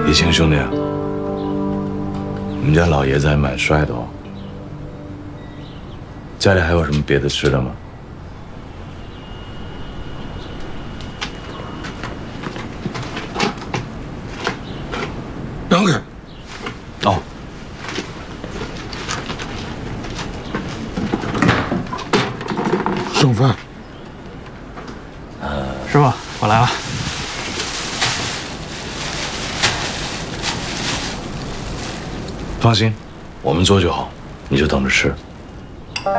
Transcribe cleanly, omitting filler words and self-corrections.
李青兄弟，你们家老爷子还蛮帅的哦。家里还有什么别的吃的吗？ 让开。 哦。 剩饭。 师傅，我来了。 放心，我们做就好，你就等着吃。